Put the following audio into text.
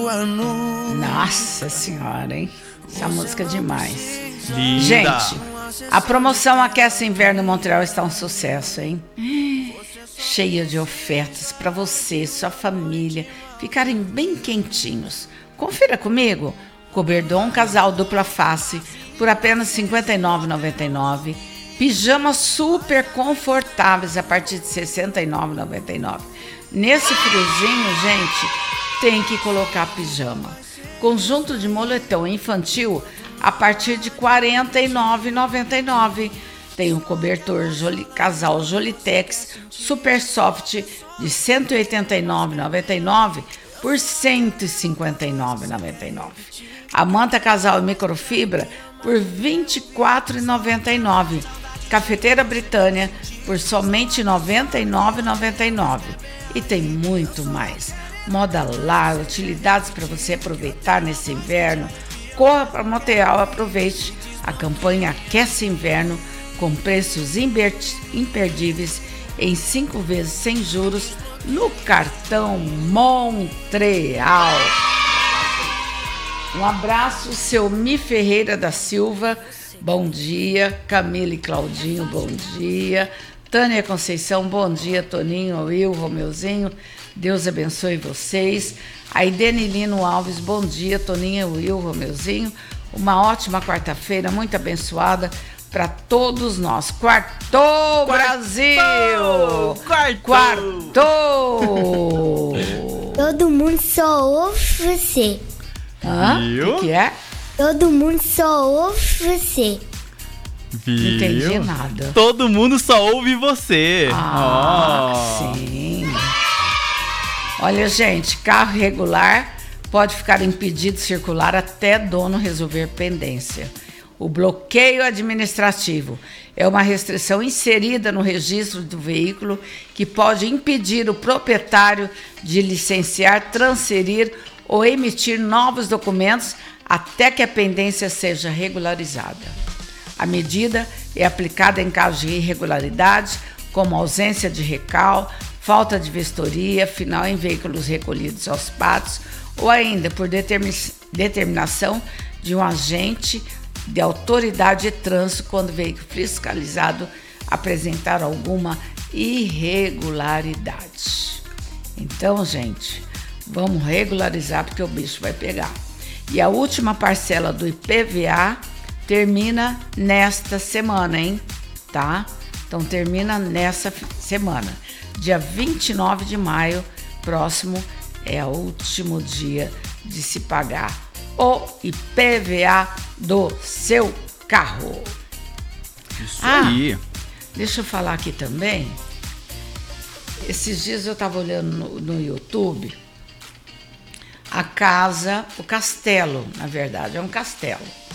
Nossa senhora, hein? Essa música é demais. Linda. Gente, a promoção Aquece Inverno Montreal está um sucesso, hein? Cheia de ofertas para você e sua família ficarem bem quentinhos. Confira comigo. Coberdon Casal Dupla Face por apenas R$ 59,99. Pijamas super confortáveis a partir de R$ 69,99. Nesse friozinho, gente, tem que colocar pijama. Conjunto de moletom infantil a partir de R$ 49,99. Tem um cobertor casal Jolitex Super Soft de R$ 189,99 por R$ 159,99. A manta casal microfibra por R$ 24,99. Cafeteira Britânia por somente R$ 99,99. E tem muito mais. Moda lar, utilidades para você aproveitar nesse inverno. Corra para Montreal, aproveite a campanha Aquece Inverno com preços imperdíveis em 5 vezes sem juros no cartão Montreal. Um abraço, seu Mi Ferreira da Silva, bom dia. Camila e Claudinho, bom dia. Tânia Conceição, bom dia. Toninho, Will, Romeuzinho, Deus abençoe vocês. Aidene Lino Alves, bom dia. Toninho, Will, Romeuzinho, uma ótima quarta-feira, muito abençoada para todos nós. Quartou, Brasil! Quartou! Todo mundo só ouve você. Hã? O que é? Todo mundo só ouve você. Viu? Não entendi nada. Todo mundo só ouve você. Sim. Olha, gente, carro regular pode ficar impedido de circular até dono resolver pendência. O bloqueio administrativo é uma restrição inserida no registro do veículo que pode impedir o proprietário de licenciar, transferir ou emitir novos documentos até que a pendência seja regularizada. A medida é aplicada em casos de irregularidades, como ausência de recal, falta de vistoria final em veículos recolhidos aos pátios ou ainda por determinação de um agente de autoridade de trânsito quando o veículo fiscalizado apresentar alguma irregularidade. Então, gente, vamos regularizar porque o bicho vai pegar. E a última parcela do IPVA termina nesta semana, hein? Tá? Então termina nessa semana. Dia 29 de maio, próximo, é o último dia de se pagar o IPVA do seu carro. Isso aí. Deixa eu falar aqui também. Esses dias eu estava olhando no YouTube a casa, o castelo, na verdade, é um castelo.